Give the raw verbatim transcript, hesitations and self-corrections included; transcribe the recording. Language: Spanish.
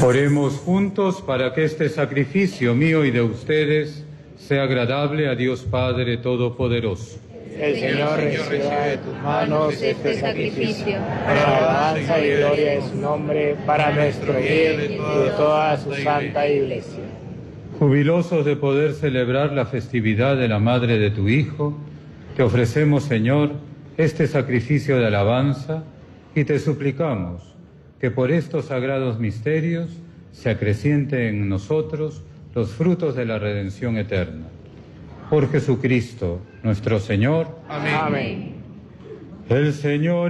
Oremos juntos para que este sacrificio mío y de ustedes sea agradable a Dios Padre Todopoderoso. El Señor reciba de tus manos este sacrificio, para alabanza y gloria de su nombre, para nuestro bien y de toda su santa Iglesia. Jubilosos de poder celebrar la festividad de la Madre de tu Hijo, te ofrecemos, Señor, este sacrificio de alabanza y te suplicamos que por estos sagrados misterios se acrecienten en nosotros los frutos de la redención eterna. Por Jesucristo, nuestro Señor. Amén. Amén. El Señor